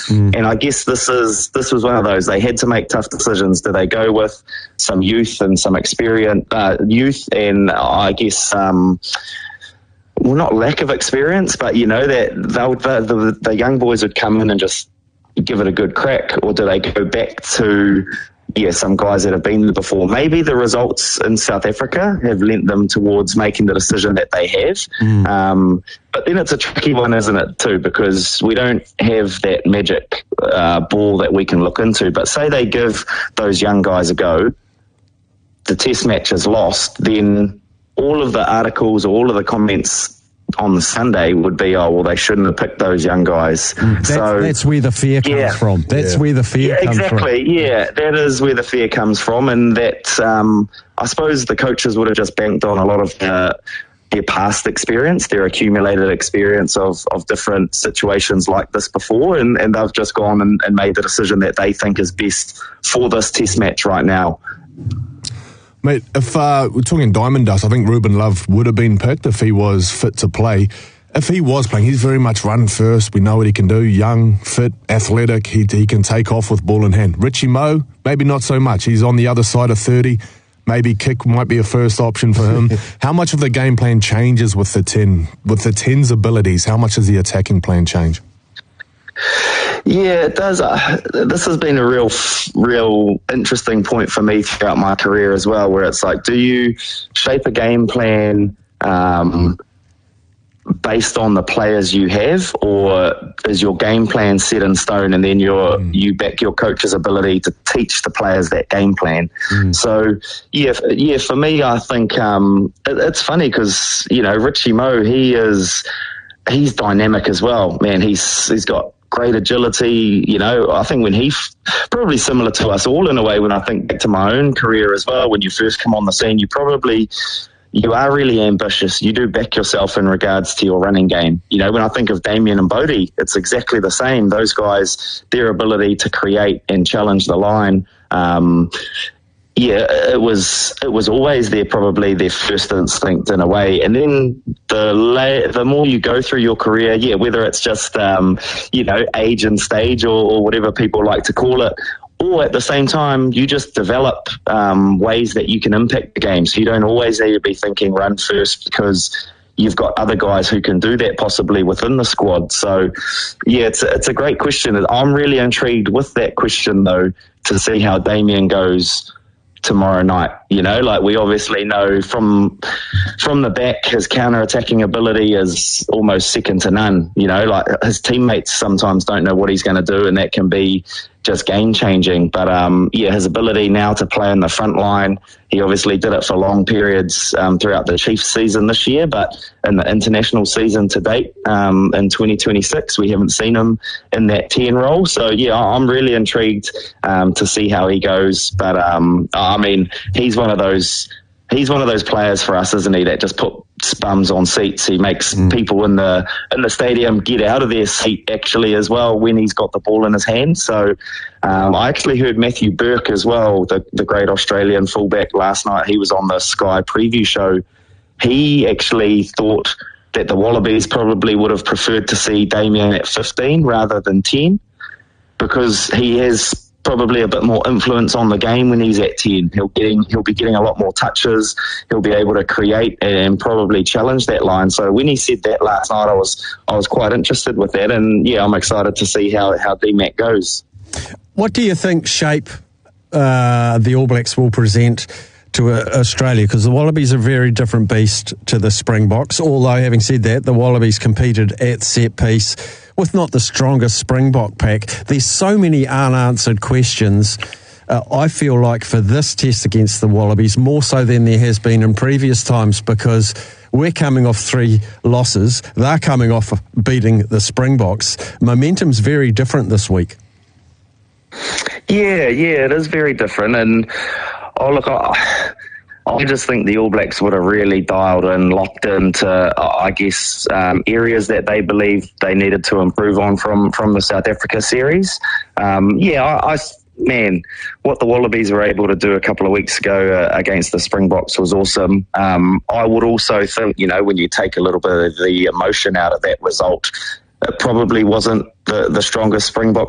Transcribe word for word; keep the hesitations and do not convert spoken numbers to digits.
Mm. And I guess this is this was one of those. They had to make tough decisions. Do they go with some youth and some experience, uh, youth and I guess, um, well, not lack of experience, but, you know, that they'll, the, the, the young boys would come in and just give it a good crack, or do they go back to, yeah, some guys that have been there before? Maybe the results in South Africa have lent them towards making the decision that they have. Mm. Um, but then it's a tricky one, isn't it, too, because we don't have that magic uh, ball that we can look into. But say they give those young guys a go, the test match is lost, then all of the articles, all of the comments on the Sunday would be, oh, well, they shouldn't have picked those young guys. Mm, that's, so that's where the fear comes yeah. from. That's yeah. where the fear yeah, comes exactly. from. Exactly, yeah. That is where the fear comes from, and that um, I suppose the coaches would have just banked on a lot of uh, their past experience, their accumulated experience of, of different situations like this before, and, and they've just gone and, and made the decision that they think is best for this test match right now. Mate, if uh, we're talking diamond dust, I think Ruben Love would have been picked if he was fit to play. If he was playing, he's very much run first. We know what he can do. Young, fit, athletic. He, he can take off with ball in hand. Richie Moe, maybe not so much. He's on the other side of thirty. Maybe kick might be a first option for him. How much of the game plan changes with the ten? With the ten's abilities, how much does the attacking plan change? Yeah, it does. Uh, this has been a real, real interesting point for me throughout my career as well, where it's like, do you shape a game plan um, based on the players you have, or is your game plan set in stone and then you're, mm. you back your coach's ability to teach the players that game plan? Mm. So, yeah, yeah, for me, I think um, it, it's funny because, you know, Richie Moe, he is, he's dynamic as well, man. He's He's got great agility, you know. I think when he, probably similar to us all in a way, when I think back to my own career as well, when you first come on the scene, you probably, you are really ambitious. You do back yourself in regards to your running game. You know, when I think of Damien and Bodie, it's exactly the same. Those guys, their ability to create and challenge the line, um, yeah, it was it was always their probably their first instinct in a way. And then the la- the more you go through your career, yeah, whether it's just um, you know, age and stage, or, or whatever people like to call it, or at the same time you just develop um, ways that you can impact the game. So you don't always need to be thinking run first, because you've got other guys who can do that possibly within the squad. So yeah, it's a, it's a great question. I'm really intrigued with that question though, to see how Damien goes tomorrow night. You know, like, we obviously know from from the back his counter-attacking ability is almost second to none. You know, like, his teammates sometimes don't know what he's going to do, and that can be just game-changing. But um, yeah, his ability now to play in the front line, he obviously did it for long periods um, throughout the Chiefs season this year, but in the international season to date um, in twenty twenty-six, we haven't seen him in that ten role. So yeah, I'm really intrigued um, to see how he goes. But um, I mean, he's one of those he's one of those players for us, isn't he, that just puts bums on seats. He makes mm. people in the in the stadium get out of their seat actually as well when he's got the ball in his hand. So um, I actually heard Matthew Burke as well, the, the great Australian fullback, last night. He was on the Sky preview show. He actually thought that the Wallabies probably would have preferred to see Damien at fifteen rather than ten, because he has probably a bit more influence on the game when he's at ten. He'll getting he'll be getting a lot more touches. He'll be able to create and probably challenge that line. So when he said that last night, I was I was quite interested with that, and yeah, I'm excited to see how how D-Mac goes. What do you think shape uh, the All Blacks will present to uh, Australia? Because the Wallabies are a very different beast to the Springboks. Although, having said that, the Wallabies competed at set piece with not the strongest Springbok pack. There's so many unanswered questions. Uh, I feel like for this test against the Wallabies, more so than there has been in previous times, because we're coming off three losses. They're coming off beating the Springboks. Momentum's very different this week. Yeah, yeah, it is very different. And oh, look, I, I just think the All Blacks would have really dialed in, locked into, uh, I guess, um, areas that they believe they needed to improve on from, from the South Africa series. Um, yeah, I, I, man, what the Wallabies were able to do a couple of weeks ago uh, against the Springboks was awesome. Um, I would also think, you know, when you take a little bit of the emotion out of that result, it probably wasn't the, the strongest Springbok